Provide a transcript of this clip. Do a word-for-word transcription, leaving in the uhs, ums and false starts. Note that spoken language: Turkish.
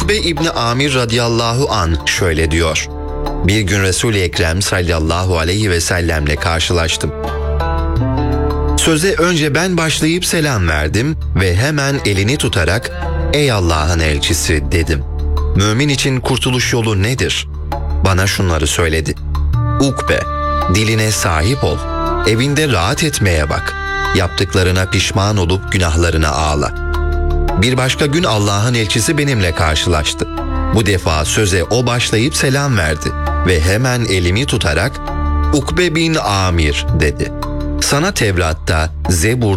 Ukbe İbni Amir radıyallahu an şöyle diyor: Bir gün Resul-i Ekrem sallallahu aleyhi ve sellemle karşılaştım. Söze önce ben başlayıp selam verdim ve hemen elini tutarak "Ey Allah'ın elçisi" dedim. "Mümin için kurtuluş yolu nedir?" Bana şunları söyledi: Ukbe, diline sahip ol, evinde rahat etmeye bak, yaptıklarına pişman olup günahlarına ağla. Bir başka gün Allah'ın elçisi benimle karşılaştı. Bu defa söze o başlayıp selam verdi ve hemen elimi tutarak "Ukbe bin Amir" dedi. Sana Tevrat'ta, Zebur